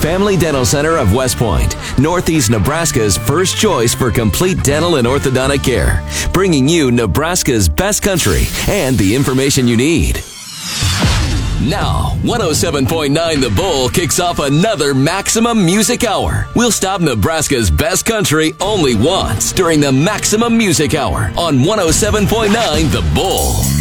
Family Dental Center of West Point, Northeast Nebraska's first choice for complete dental and orthodontic care, bringing you Nebraska's best country and the information you need. Now, 107.9 The Bull kicks off another Maximum Music Hour. We'll stop Nebraska's best country only once during the Maximum Music Hour on 107.9 The Bull.